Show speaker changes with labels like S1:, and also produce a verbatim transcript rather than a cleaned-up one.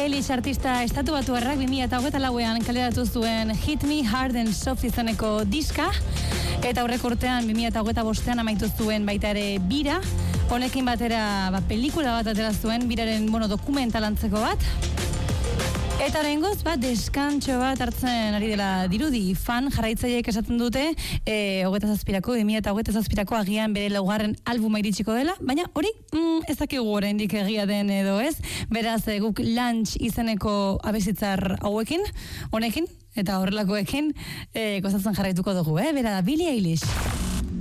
S1: Eilish artista estatu batuarrak bi mila hogeita lauean kaleratu zuen Hit Me Hard and Soft izeneko diska, eta aurreko urtean bi mila hogeita bostean amaitu zuen baita ere bira. Honekin batera ba, pelikula bat atera zuen, biraren bueno, dokumentalantzeko bat. Eta oraingoz bat deskantxo bat hartzen ari dela dirudi. Fan jarraitzaileek esaten dute e, hogeita zazpirako, bi mila hogeita zazpirako agian bere laugarren albuma iritsiko dela, baina hori mm, ez dakigu oraindik egia den edo ez. Beraz, e, guk Lunch izeneko abesitzar hauekin, honekin, eta horrelakoekin e, gozatzen jarraituko dugu, eh? Bera da Billie Eilish.